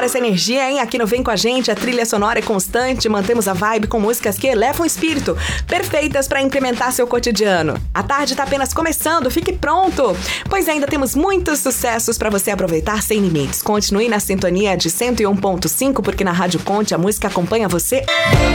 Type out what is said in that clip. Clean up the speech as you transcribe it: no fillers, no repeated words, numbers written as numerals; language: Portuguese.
bora essa energia, hein? Aqui no Vem Com a Gente, a trilha sonora é constante, mantemos a vibe com músicas que elevam o espírito, perfeitas para incrementar seu cotidiano. A tarde tá apenas começando, fique pronto, pois ainda temos muitos sucessos para você aproveitar sem limites. Continue na sintonia de 101.5, porque na Rádio Conte a música acompanha você